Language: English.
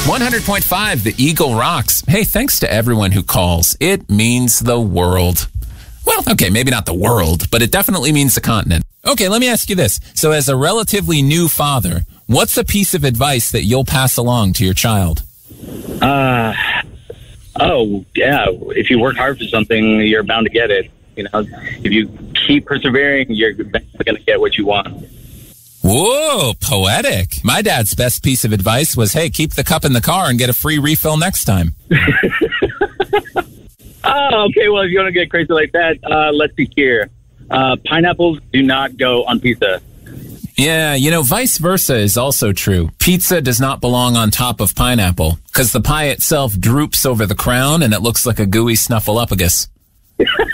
100.5, the Eagle rocks. Hey, thanks to everyone who calls. It means the world. Well, okay, maybe not the world, but it definitely means the continent. Okay, let me ask you this. So as a relatively new father, what's a piece of advice that you'll pass along to your child? If you work hard for something, you're bound to get it. You know, if you keep persevering, you're eventually going to get what you want. Whoa, poetic. My dad's best piece of advice was, hey, keep the cup in the car and get a free refill next time. Oh, okay. Well, if you want to get crazy like that, let's see here. Pineapples do not go on pizza. Yeah, you know, vice versa is also true. Pizza does not belong on top of pineapple because the pie itself droops over the crown and it looks like a gooey snuffleupagus.